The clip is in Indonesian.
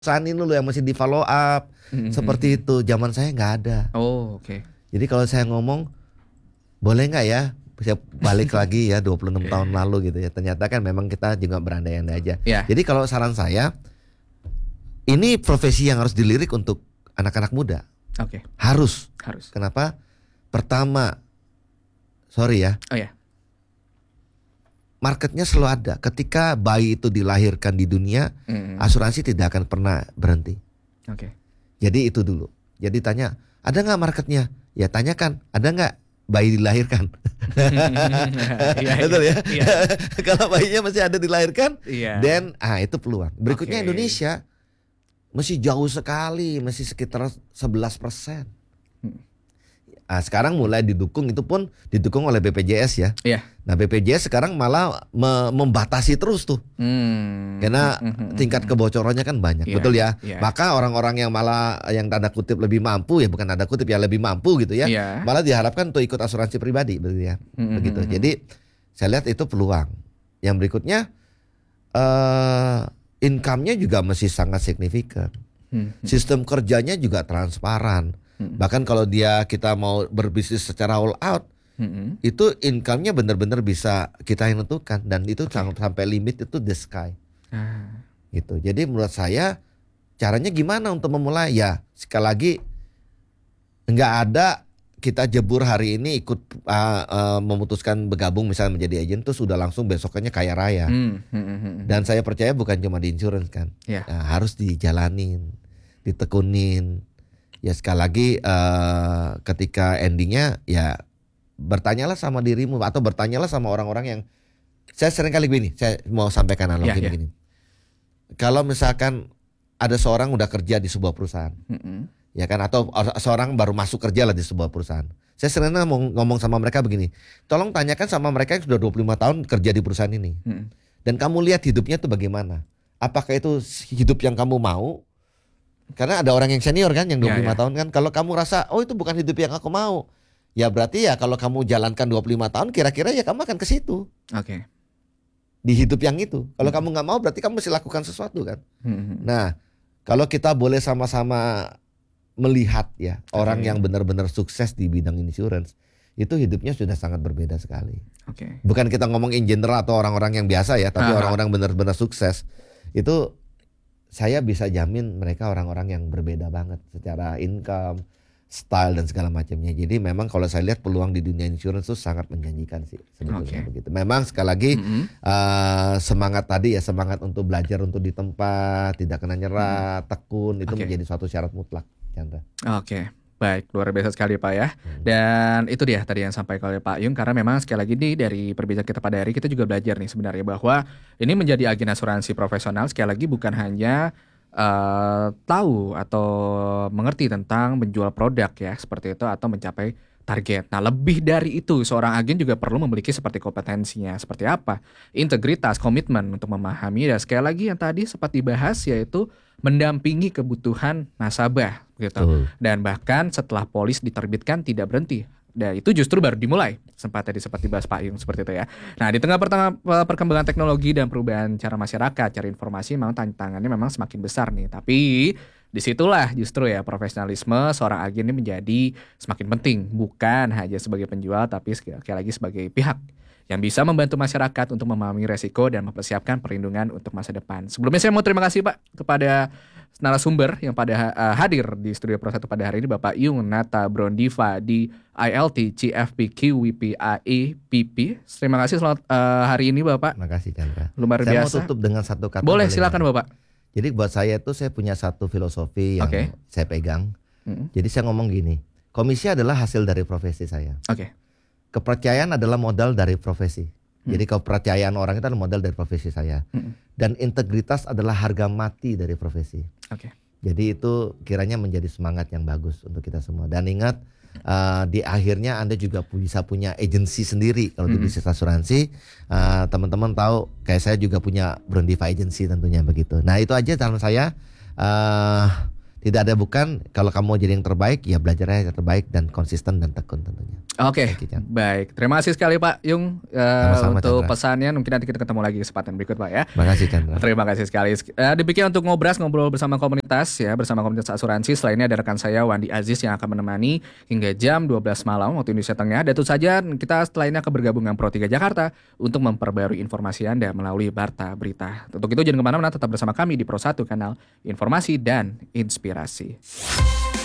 Sanin dulu yang mesti di follow up. Seperti itu. Zaman saya nggak ada. Oh, oke. Jadi kalau saya ngomong, boleh nggak ya? Saya balik lagi ya 26 tahun lalu gitu ya. Ternyata kan memang kita juga berandai-andai aja. Yeah. Jadi kalau saran saya, ini profesi yang harus dilirik untuk anak-anak muda. Oke. Harus. Kenapa? Pertama, sorry ya. Oh ya. Marketnya selalu ada. Ketika bayi itu dilahirkan di dunia, asuransi tidak akan pernah berhenti. Oke. Jadi itu dulu. Jadi tanya, ada nggak marketnya? Ya tanyakan, ada nggak bayi dilahirkan? Betul ya. Kalau bayinya masih ada dilahirkan, then itu peluang. Berikutnya Indonesia masih jauh sekali, masih sekitar 11%. Sekarang mulai didukung, itu pun didukung oleh BPJS ya. Nah BPJS sekarang malah membatasi terus tuh, karena tingkat kebocorannya kan banyak, betul ya. Maka orang-orang yang malah yang tanda kutip lebih mampu ya, bukan tanda kutip ya, lebih mampu gitu ya, malah diharapkan untuk ikut asuransi pribadi, begitu ya. Begitu. Jadi saya lihat itu peluang. Yang berikutnya income-nya juga masih sangat signifikan. Sistem kerjanya juga transparan. Bahkan kalau kita mau berbisnis secara all out, itu income-nya benar-benar bisa kita yang tentukan, dan itu sampai limit itu the sky. Gitu. Jadi menurut saya caranya gimana untuk memulai? Ya sekali lagi, nggak ada kita jebur hari ini ikut memutuskan bergabung misalnya menjadi agent terus sudah langsung besokannya kaya raya. Dan saya percaya bukan cuma di insurance kan, harus dijalanin, ditekunin. Ya sekali lagi ketika endingnya ya bertanyalah sama dirimu atau bertanyalah sama orang-orang yang, saya sering kali begini, saya mau sampaikan analogi begini. Kalau misalkan ada seorang udah kerja di sebuah perusahaan, ya kan, atau seorang baru masuk kerja lah di sebuah perusahaan. Saya sering ngomong sama mereka begini, tolong tanyakan sama mereka yang sudah 25 tahun kerja di perusahaan ini. Dan kamu lihat hidupnya tuh bagaimana. Apakah itu hidup yang kamu mau? Karena ada orang yang senior kan, yang 25 tahun kan. Kalau kamu rasa, oh itu bukan hidup yang aku mau, ya berarti ya kalau kamu jalankan 25 tahun, kira-kira ya kamu akan ke situ. Di hidup yang itu. Kalau kamu nggak mau, berarti kamu mesti lakukan sesuatu kan. Nah, kalau kita boleh sama-sama melihat ya, orang yang benar-benar sukses di bidang insurance, itu hidupnya sudah sangat berbeda sekali. Bukan kita ngomong in general atau orang-orang yang biasa ya, tapi orang-orang benar-benar sukses. Itu saya bisa jamin mereka orang-orang yang berbeda banget secara income, style dan segala macamnya. Jadi memang kalau saya lihat peluang di dunia insurance itu sangat menjanjikan sih sebetulnya begitu. Memang sekali lagi semangat tadi ya, semangat untuk belajar untuk di tempat, tidak kena nyerah, tekun itu menjadi suatu syarat mutlak, Chandra. Baik, luar biasa sekali Pak ya. Dan itu dia tadi yang sampaikan oleh Pak Yung, karena memang sekali lagi nih dari perbincangan kita pada hari kita juga belajar nih sebenarnya bahwa ini menjadi agen asuransi profesional sekali lagi bukan hanya tahu atau mengerti tentang menjual produk ya seperti itu atau mencapai target. Nah lebih dari itu seorang agen juga perlu memiliki seperti kompetensinya seperti apa, integritas, komitmen untuk memahami dan sekali lagi yang tadi sempat dibahas yaitu mendampingi kebutuhan nasabah gitu. Dan bahkan setelah polis diterbitkan tidak berhenti. Dan itu justru baru dimulai. Sempat dibahas Pak Yung seperti itu ya. Nah, di tengah perkembangan teknologi dan perubahan cara masyarakat cari informasi memang tantangannya memang semakin besar nih. Tapi disitulah justru ya profesionalisme seorang agen ini menjadi semakin penting, bukan hanya sebagai penjual tapi sekali lagi sebagai pihak yang bisa membantu masyarakat untuk memahami resiko dan mempersiapkan perlindungan untuk masa depan. Sebelumnya saya mau terima kasih Pak kepada narasumber yang pada hadir di Studio Pro 1 pada hari ini, Bapak Yung Nata Brondiva di ILT CFP QWPAE PP. Terima kasih selamat hari ini Bapak. Terima kasih Chandra. Luar biasa. Saya mau tutup dengan satu kata. Boleh silakan Bapak. Jadi buat saya itu saya punya satu filosofi yang saya pegang. Jadi saya ngomong gini, komisi adalah hasil dari profesi saya. Kepercayaan adalah modal dari profesi. Jadi kepercayaan orang itu adalah modal dari profesi saya. Dan integritas adalah harga mati dari profesi. Jadi itu kiranya menjadi semangat yang bagus untuk kita semua. Dan ingat di akhirnya Anda juga bisa punya agensi sendiri kalau di bisnis asuransi. Teman-teman tahu kayak saya juga punya Brondiva Agency tentunya begitu. Nah itu aja saran saya. Tidak ada bukan, kalau kamu mau jadi yang terbaik ya belajarnya yang terbaik dan konsisten dan tekun tentunya. Oke, Thank you, Chan. baik. Terima kasih sekali Pak Yung Sama-sama, untuk Chandra. pesannya. Mungkin nanti kita ketemu lagi kesempatan berikut Pak ya. Makasih Chandra. Terima kasih sekali. Demikian untuk ngobrol bersama komunitas ya, bersama komunitas asuransi. Setelah ini ada rekan saya Wandi Aziz yang akan menemani hingga jam 12 malam waktu Indonesia Tengah. Dan tentu saja kita setelah ini akan bergabung dengan Pro 3 Jakarta untuk memperbarui informasi Anda melalui Barta Berita. Untuk itu jangan kemana-mana, tetap bersama kami di Pro 1 kanal Informasi dan Inspirasi.